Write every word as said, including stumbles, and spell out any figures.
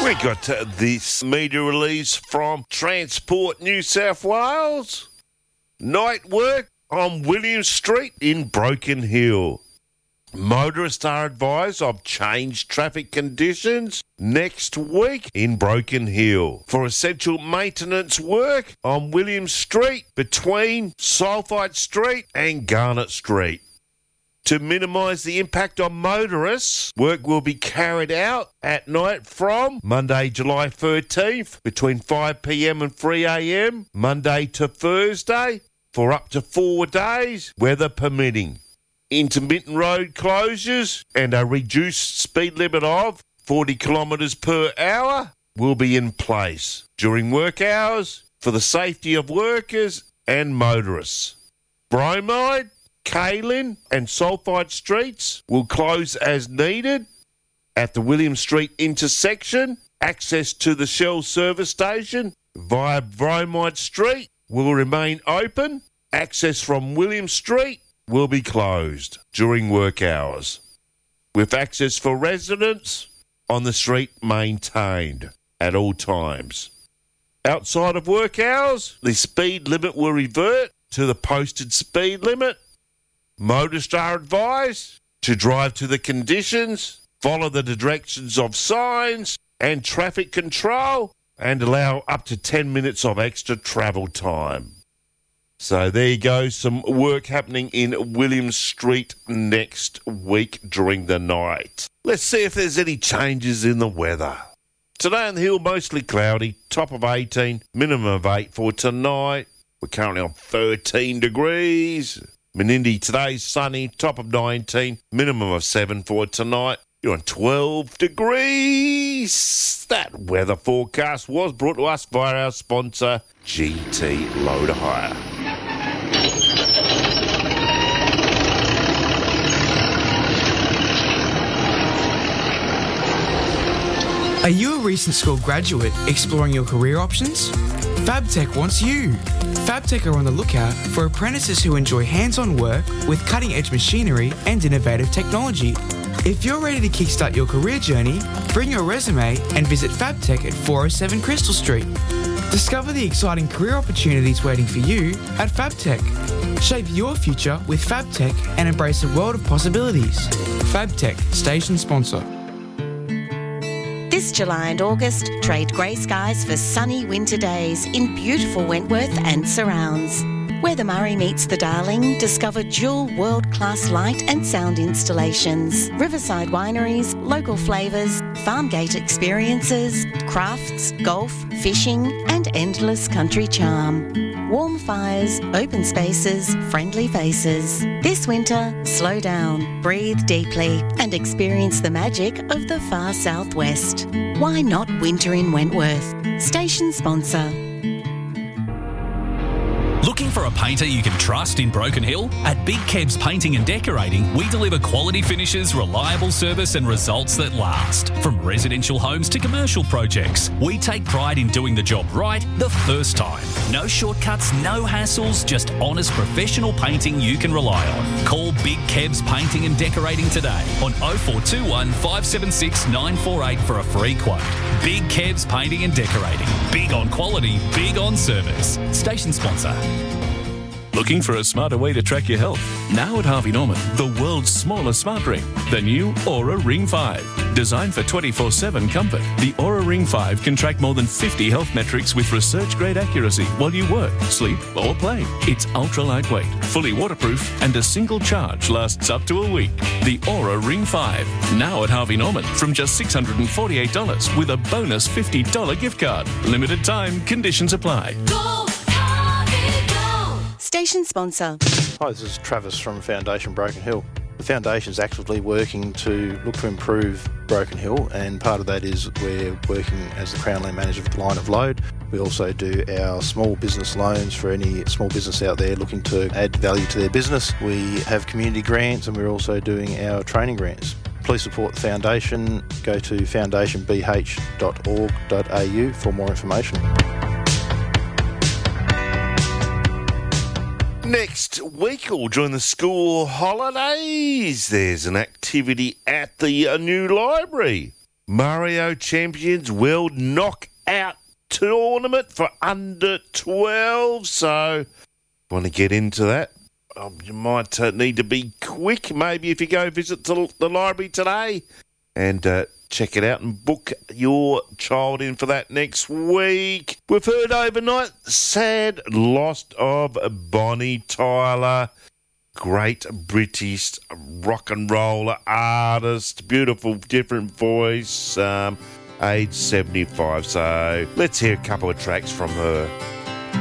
We got uh, this media release from Transport New South Wales. Night work on William Street in Broken Hill. Motorists are advised of changed traffic conditions next week in Broken Hill for essential maintenance work on William Street between Sulphite Street and Garnet Street. To minimise the impact on motorists, work will be carried out at night from Monday, July thirteenth between five p m and three a m, Monday to Thursday, for up to four days, weather permitting. Intermittent road closures and a reduced speed limit of forty kilometres per hour will be in place during work hours for the safety of workers and motorists. Bromide, Kaylin and Sulphite Streets will close as needed. At the William Street intersection, access to the Shell service station via Bromide Street will remain open. Access from William Street will be closed during work hours, with access for residents on the street maintained at all times. Outside of work hours, the speed limit will revert to the posted speed limit. Motorists are advised to drive to the conditions, follow the directions of signs and traffic control, and allow up to ten minutes of extra travel time. So there you go, some work happening in William Street next week during the night. Let's see if there's any changes in the weather. Today on the hill, mostly cloudy, top of eighteen, minimum of eight for tonight. We're currently on thirteen degrees. Menindee today, sunny, top of nineteen, minimum of seven for tonight. You're on twelve degrees. That weather forecast was brought to us by our sponsor, G T Loader Hire. Are you a recent school graduate exploring your career options? FabTech wants you. FabTech are on the lookout for apprentices who enjoy hands-on work with cutting-edge machinery and innovative technology. If you're ready to kickstart your career journey, bring your resume and visit FabTech at four oh seven Crystal Street. Discover the exciting career opportunities waiting for you at FabTech. Shape your future with FabTech and embrace a world of possibilities. FabTech, station sponsor. This July and August, trade grey skies for sunny winter days in beautiful Wentworth and surrounds. Where the Murray meets the Darling, discover dual world-class light and sound installations, riverside wineries, local flavours, farmgate experiences, crafts, golf, fishing and endless country charm. Warm fires, open spaces, friendly faces. This winter, slow down, breathe deeply and experience the magic of the far southwest. Why not winter in Wentworth? Station sponsor. Looking for a painter you can trust in Broken Hill? At Big Kebs Painting and Decorating, we deliver quality finishes, reliable service and results that last. From residential homes to commercial projects, we take pride in doing the job right the first time. No shortcuts, no hassles, just honest professional painting you can rely on. Call Big Kebs Painting and Decorating today on oh four two one, five seven six, nine four eight for a free quote. Big Kebs Painting and Decorating. Big on quality, big on service. Station sponsor. Looking for a smarter way to track your health? Now at Harvey Norman, the world's smallest smart ring, the new Aura Ring five. Designed for twenty-four seven comfort, the Aura Ring five can track more than fifty health metrics with research-grade accuracy while you work, sleep or play. It's ultra lightweight, fully waterproof, and a single charge lasts up to a week. The Aura Ring five, now at Harvey Norman from just six hundred forty-eight dollars with a bonus fifty dollars gift card. Limited time, conditions apply. Go! Station sponsor. Hi, this is Travis from Foundation Broken Hill. The Foundation's actively working to look to improve Broken Hill, and part of that is we're working as the Crown Land Manager for Line of Load. We also do our small business loans for any small business out there looking to add value to their business. We have community grants and we're also doing our training grants. Please support the Foundation. Go to foundation b h dot org dot a u for more information. Next week, or during the school holidays, there's an activity at the uh, new library. Mario Champions World Knockout Tournament for under twelve. So, want to get into that? Um, you might uh, need to be quick. Maybe if you go visit the, the library today and uh, check it out and book your child in for that next week. We've heard overnight sad loss of Bonnie Tyler. Great British rock and roller artist, beautiful, different voice, um, age seventy-five. So let's hear a couple of tracks from her.